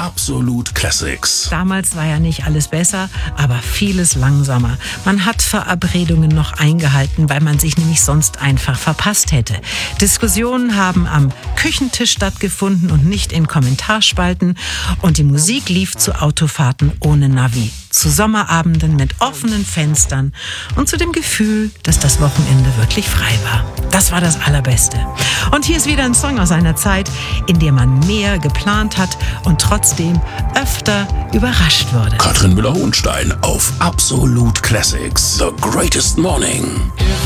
Absolut Classics. Damals war ja nicht alles besser, aber vieles langsamer. Man hat Verabredungen noch eingehalten, weil man sich nämlich sonst einfach verpasst hätte. Diskussionen haben am Küchentisch stattgefunden und nicht in Kommentarspalten. Und die Musik lief zu Autofahrten ohne Navi, zu Sommerabenden mit offenen Fenstern und zu dem Gefühl, dass das Wochenende wirklich frei war. Das war das Allerbeste. Und hier ist wieder ein Song aus einer Zeit, in der man mehr geplant hat und trotzdem öfter überrascht wurde. Katrin Müller-Hohenstein auf Absolut Classics. The Greatest Morning.